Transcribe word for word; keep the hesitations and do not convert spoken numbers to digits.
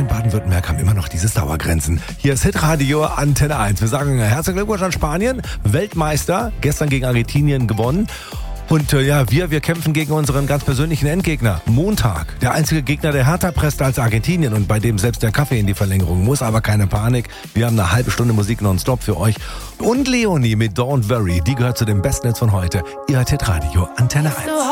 und Baden-Württemberg haben immer noch diese Dauergrenzen. Hier ist Hitradio Antenne eins. Wir sagen herzlichen Glückwunsch an Spanien, Weltmeister, gestern gegen Argentinien gewonnen. Und äh, ja, wir, wir kämpfen gegen unseren ganz persönlichen Endgegner. Montag. Der einzige Gegner, der härter presst als Argentinien und bei dem selbst der Kaffee in die Verlängerung muss. Aber keine Panik. Wir haben eine halbe Stunde Musik nonstop für euch. Und Leonie mit Don't Worry, die gehört zu den Besten Hits von heute. Ihr hört Hitradio Antenne eins.